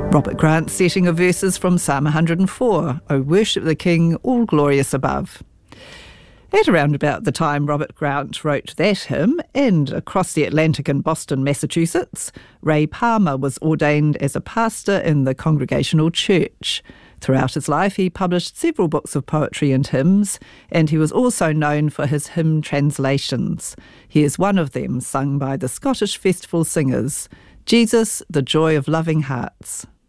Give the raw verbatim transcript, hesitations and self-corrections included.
Robert Grant's setting of verses from Psalm one hundred and four, O worship the King, all glorious above. At around about the time Robert Grant wrote that hymn, and across the Atlantic in Boston, Massachusetts, Ray Palmer was ordained as a pastor in the Congregational Church. Throughout his life, he published several books of poetry and hymns, and he was also known for his hymn translations. Here's one of them, sung by the Scottish Festival Singers, Jesus, the Joy of Loving Hearts.